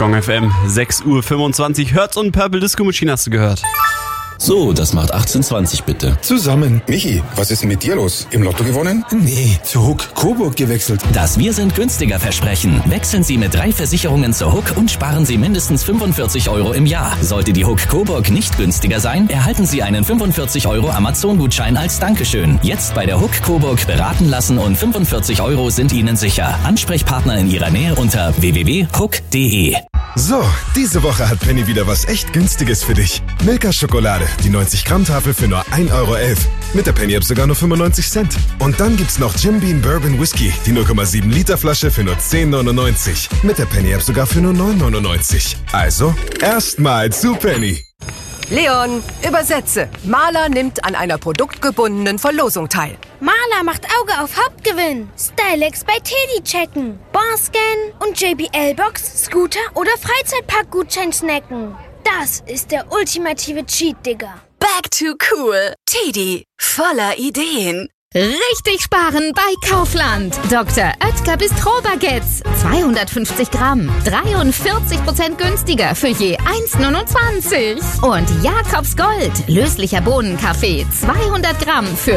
Gong FM, 6:25 Uhr. Hertz und Purple Disco Machine hast du gehört. So, das macht 18,20 bitte. Zusammen. Michi, was ist denn mit dir los? Im Lotto gewonnen? Nee, zu Huck Coburg gewechselt. Das Wir sind günstiger Versprechen. Wechseln Sie mit 3 Versicherungen zur Huck und sparen Sie mindestens 45 € im Jahr. Sollte die Huck Coburg nicht günstiger sein, erhalten Sie einen 45 € Amazon-Gutschein als Dankeschön. Jetzt bei der Huck Coburg beraten lassen und 45 € sind Ihnen sicher. Ansprechpartner in Ihrer Nähe unter www.huck.de. So, diese Woche hat Penny wieder was echt Günstiges für dich. Milka Schokolade, die 90-Gramm-Tafel für nur 1,11 €. Mit der Penny-App sogar nur 95 Cent. Und dann gibt's noch Jim Beam Bourbon Whisky, die 0,7 Liter Flasche für nur 10,99. Mit der Penny-App sogar für nur 9,99. Also, erstmal zu Penny. Leon, übersetze. Maler nimmt an einer produktgebundenen Verlosung teil. Maler macht Auge auf Hauptgewinn. Stylex bei Teddy checken. Barscan und JBL-Box, Scooter oder Freizeitpark-Gutschein snacken. Das ist der ultimative Cheat, Digga. Back to cool. Teddy, voller Ideen. Richtig sparen bei Kaufland. Dr. Oetker Bistro-Baguettes. 250 Gramm. 43% günstiger für je 1,29. Und Jakobs Gold. Löslicher Bohnenkaffee. 200 Gramm für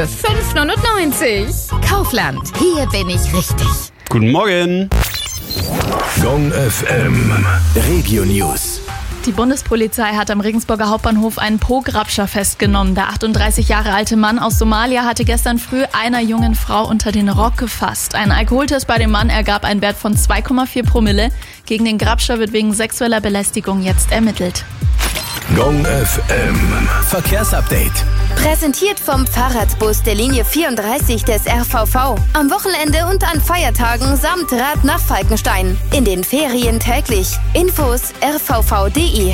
5,99. Kaufland. Hier bin ich richtig. Guten Morgen. Gong FM. Regio News. Die Bundespolizei hat am Regensburger Hauptbahnhof einen Po-Grabscher festgenommen. Der 38 Jahre alte Mann aus Somalia hatte gestern früh einer jungen Frau unter den Rock gefasst. Ein Alkoholtest bei dem Mann ergab einen Wert von 2,4 Promille. Gegen den Grabscher wird wegen sexueller Belästigung jetzt ermittelt. Gong FM. Verkehrsupdate. Präsentiert vom Fahrradbus der Linie 34 des RVV. Am Wochenende und an Feiertagen samt Rad nach Falkenstein. In den Ferien täglich. Infos rvv.de.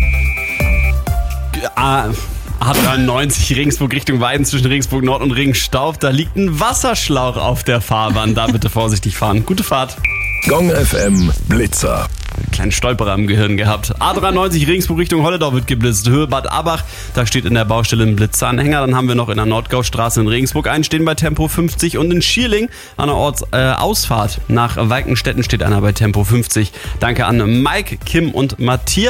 A93 Regensburg Richtung Weiden zwischen Regensburg Nord und Regenstauf. Da liegt ein Wasserschlauch auf der Fahrbahn. Da bitte vorsichtig fahren. Gute Fahrt. Gong FM Blitzer. Kleinen Stolperer im Gehirn gehabt. A93 Regensburg Richtung Holledau wird geblitzt. Höhe Bad Abach, da steht in der Baustelle ein Blitzeranhänger. Dann haben wir noch in der Nordgaustraße in Regensburg einstehen bei Tempo 50 und in Schierling an der Ortsausfahrt nach Walkenstetten steht einer bei Tempo 50. Danke an Mike, Kim und Matthias.